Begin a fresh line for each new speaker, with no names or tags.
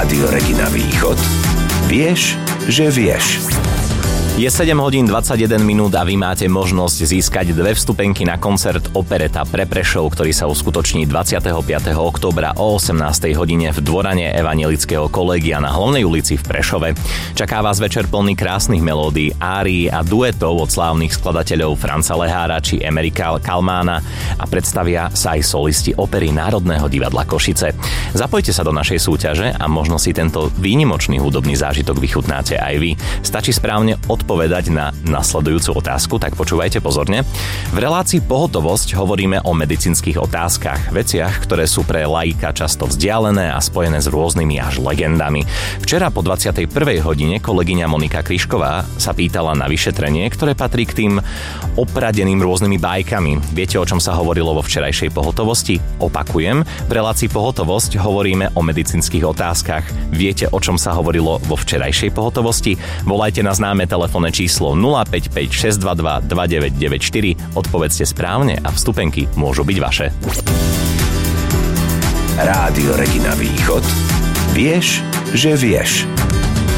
Rádio Regina Východ. Vieš, že vieš.
Je 7 hodín 21 minút a vy máte možnosť získať 2 vstupenky na koncert Opereta pre Prešov, ktorý sa uskutoční 25. októbra o 18. hodine v dvorane Evangelického kolégia na Hlavnej ulici v Prešove. Čaká vás večer plný krásnych melódií, árií a duetov od slávnych skladateľov Franca Lehára či Emerika Kalmána a predstavia sa aj solisti opery Národného divadla Košice. Zapojte sa do našej súťaže a možno si tento výnimočný hudobný zážitok vychutnáte aj vy. Stačí správne odpovedať na nasledujúcu otázku, tak počúvajte pozorne. V relácii Pohotovosť hovoríme o medicínskych otázkach, veciach, ktoré sú pre laika často vzdialené a spojené s rôznymi až legendami. Včera po 21. hodine kolegyňa Monika Kryšková sa pýtala na vyšetrenie, ktoré patrí k tým opradeným rôznymi bajkami. Viete, o čom sa hovorilo vo včerajšej Pohotovosti? Opakujem, v relácii Pohotovosť hovoríme o medicínskych otázkach. Viete, o čom sa hovorilo vo včerajšej Pohotovosti? Volajte na známe telefónne číslo 055 622 2994. Odpovedzte správne a vstupenky môžu byť vaše.
Rádio Regina Východ. Vieš, že vieš.